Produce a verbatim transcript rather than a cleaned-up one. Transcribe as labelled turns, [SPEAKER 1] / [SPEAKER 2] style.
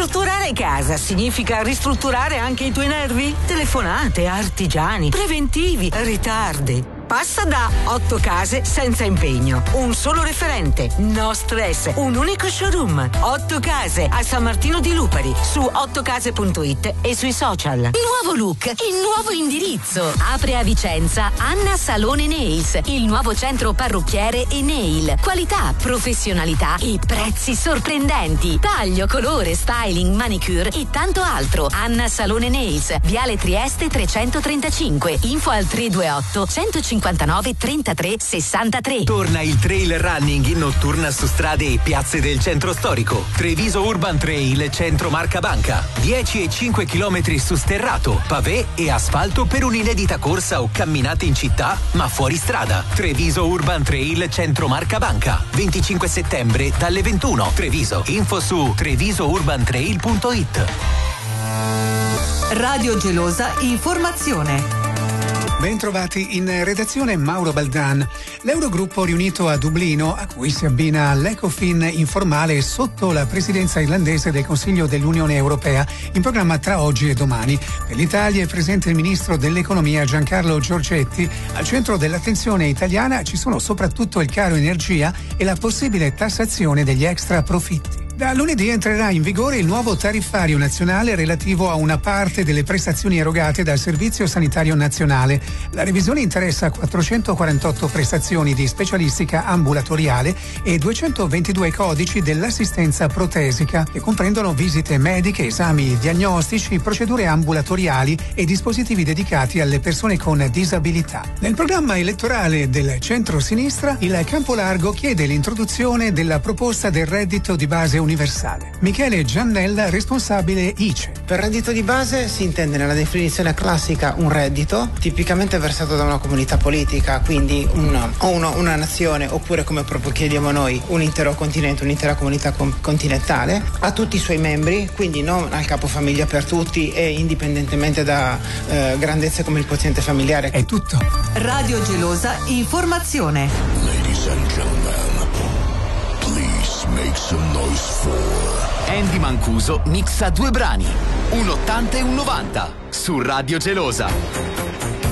[SPEAKER 1] Ristrutturare casa significa ristrutturare anche i tuoi nervi? Telefonate, artigiani, preventivi, ritardi. Passa da otto case senza impegno. Un solo referente, no stress, un unico showroom. otto case a San Martino di Lupari, su otto case punto it e sui social.
[SPEAKER 2] Nuovo look, il nuovo indirizzo. Apre a Vicenza Anna Salone Nails, il nuovo centro parrucchiere e nail. Qualità, professionalità e prezzi sorprendenti. Taglio, colore, styling, manicure e tanto altro. Anna Salone Nails, Viale Trieste trecentotrentacinque. Info al tre due otto centocinquantanove trentatré sessantatré.
[SPEAKER 3] Torna il trail running in notturna su strade e piazze del centro storico. Treviso Urban Trail Centro Marca Banca. dieci e cinque chilometri su sterrato, pavé e asfalto per un'inedita corsa o camminate in città, ma fuori strada. Treviso Urban Trail Centro Marca Banca. venticinque settembre dalle ventuno. Treviso. Info su treviso urban trail punto it.
[SPEAKER 4] Radio Gelosa Informazione.
[SPEAKER 5] Bentrovati in redazione Mauro Baldan. L'Eurogruppo riunito a Dublino, a cui si abbina l'Ecofin informale sotto la presidenza irlandese del Consiglio dell'Unione Europea, in programma tra oggi e domani. Per l'Italia è presente il ministro dell'Economia Giancarlo Giorgetti. Al centro dell'attenzione italiana ci sono soprattutto il caro energia e la possibile tassazione degli extra profitti. Da lunedì entrerà in vigore il nuovo tariffario nazionale relativo a una parte delle prestazioni erogate dal Servizio Sanitario Nazionale. La revisione interessa quattrocentoquarantotto prestazioni di specialistica ambulatoriale e duecentoventidue codici dell'assistenza protesica, che comprendono visite mediche, esami diagnostici, procedure ambulatoriali e dispositivi dedicati alle persone con disabilità. Nel programma elettorale del centro-sinistra, il Campolargo chiede l'introduzione della proposta del reddito di base universale. Michele Giannella, responsabile I C E.
[SPEAKER 6] Per reddito di base si intende nella definizione classica un reddito tipicamente versato da una comunità politica, quindi una, o uno, una nazione, oppure come proprio chiediamo noi un intero continente, un'intera comunità com- continentale, a tutti i suoi membri, quindi non al capofamiglia per tutti e indipendentemente da eh, grandezze come il quoziente familiare.
[SPEAKER 5] È tutto.
[SPEAKER 4] Radio Gelosa Informazione.
[SPEAKER 7] Ladies and gentlemen, please make some noise for
[SPEAKER 3] Andy Mancuso mixa due brani, un ottanta e un novanta, su Radio Gelosa.